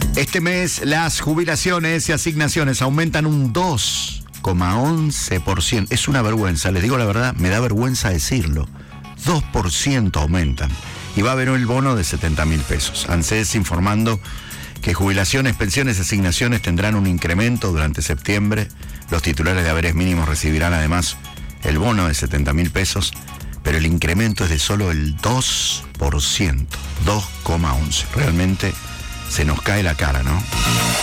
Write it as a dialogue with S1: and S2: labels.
S1: Este mes las jubilaciones y asignaciones aumentan un 2,11%. Es una vergüenza, les digo la verdad, me da vergüenza decirlo. 2% aumentan. Y va a haber el bono de 70.000 pesos. ANSES informando que jubilaciones, pensiones y asignaciones tendrán un incremento durante septiembre. Los titulares de haberes mínimos recibirán además el bono de 70.000 pesos, pero el incremento es de solo el 2%, 2,11%. Realmente se nos cae la cara, ¿no?